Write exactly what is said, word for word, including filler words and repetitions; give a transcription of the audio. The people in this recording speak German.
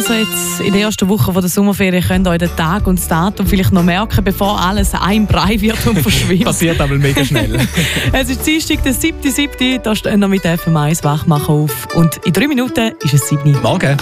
Also jetzt in der ersten Woche der Sommerferien könnt ihr euch den Tag und das Datum vielleicht noch merken, bevor alles ein Brei wird und verschwindet. Passiert aber mega schnell. Es ist Dienstag, der siebten siebten Da stehen wir mit F M eins Wachmacher auf. Und in drei Minuten ist es sieben Uhr. Morgen.